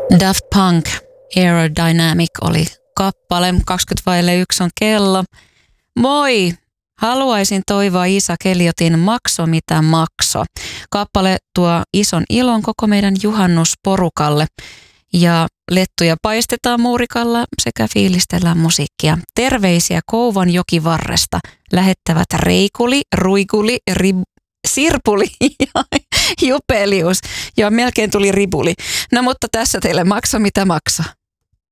Daft Punk Aerodynamic oli kappale. 20 on kello. Moi! Haluaisin toivoa Iisa Keliotin Makso mitä makso. Kappale tuo ison ilon koko meidän juhannusporukalle. Ja lettuja paistetaan muurikalla sekä fiilistellään musiikkia. Terveisiä Kouvan jokivarresta lähettävät Reikuli, Ruikuli, Sirpuli ja Jupelius. Joo, melkein tuli Ribuli. No mutta tässä teille Makso mitä makso.